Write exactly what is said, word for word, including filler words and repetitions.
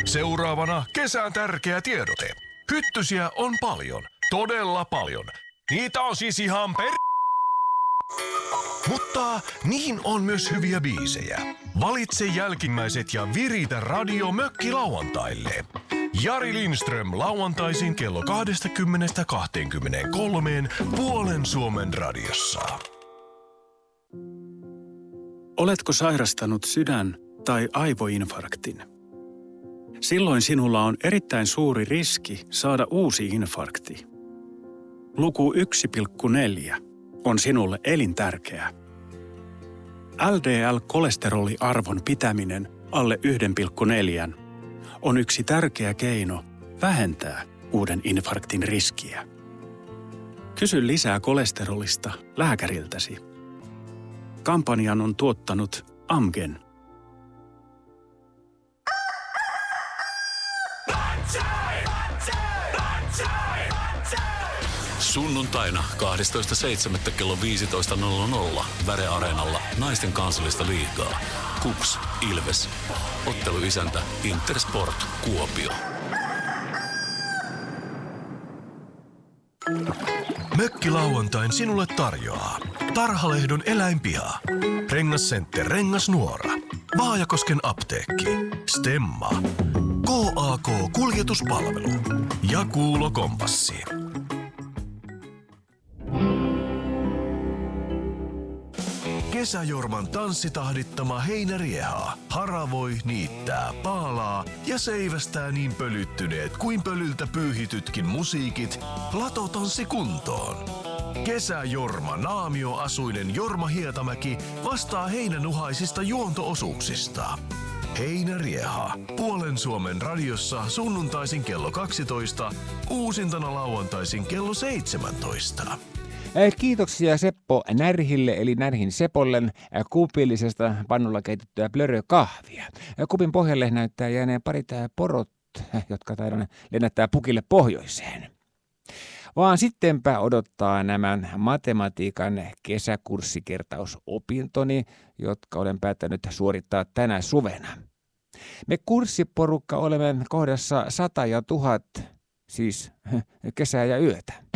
Seuraavana kesän tärkeä tiedote. Hyttysiä on paljon, todella paljon. Niitä on siis ihan per... Mutta niihin on myös hyviä biisejä. Valitse jälkimmäiset ja viritä radio Mökki lauantaille. Jari Lindström lauantaisin kello kaksikymmentä kaksikymmentäkolme puolen Suomen radiossa. Oletko sairastanut sydän- tai aivoinfarktin? Silloin sinulla on erittäin suuri riski saada uusi infarkti. Luku yksi pilkku neljä on sinulle elintärkeä. L D L-kolesteroliarvon pitäminen alle yksi pilkku neljä on yksi tärkeä keino vähentää uuden infarktin riskiä. Kysy lisää kolesterolista lääkäriltäsi. Kampanjan on tuottanut Amgen. Sunnuntaina kahdestoista seitsemättä kello viisitoista nolla nolla Väre Areenalla naisten kansallista liigaa. Kups Ilves. Otteluisäntä Intersport Kuopio. Mökki lauantain sinulle tarjoaa Tarhalehdon eläinpiha, Rengascenter Rengasnuora, Vaajakosken apteekki, Stemma, K A K kuljetuspalvelu ja Kuulo Kompassi. Kesäjorman tanssitahdittama heinärieha haravoi, niittää, paalaa ja seivästää niin pölyttyneet kuin pölyltä pyyhitytkin musiikit Latotanssi kuntoon. Kesäjorma naamioasuinen Jorma Hietamäki vastaa heinänuhaisista juonto-osuuksista. Heinärieha. Puolen Suomen radiossa sunnuntaisin kello kaksitoista, uusintana lauantaisin kello seitsemäntoista. Kiitoksia Seppo Närhille eli Närhin Sepolle kupillisesta pannulla keitettyä blörökahvia. Kupin pohjalle näyttää jääneen parit porot, jotka taidaan lennättää pukille pohjoiseen. Vaan sittenpä odottaa nämä matematiikan kesäkurssikertausopintoni, jotka olen päättänyt suorittaa tänä suvena. Me kurssiporukka olemme kohdassa sata ja tuhat, siis kesää ja yötä.